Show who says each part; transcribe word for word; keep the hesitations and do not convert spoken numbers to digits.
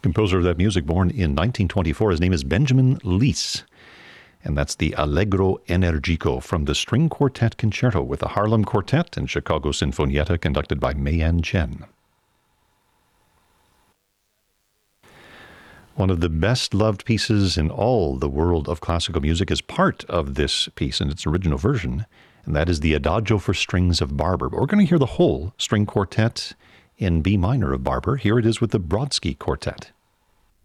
Speaker 1: Composer of that music, born in nineteen twenty-four. His name is Benjamin Leese. And that's the Allegro Energico from the String Quartet Concerto with the Harlem Quartet and Chicago Sinfonietta, conducted by Mei-Yan Chen. One of the best-loved pieces in all the world of classical music is part of this piece in its original version, and that is the Adagio for Strings of Barber. But we're going to hear the whole string quartet in B minor of Barber. Here it is with the Brodsky Quartet.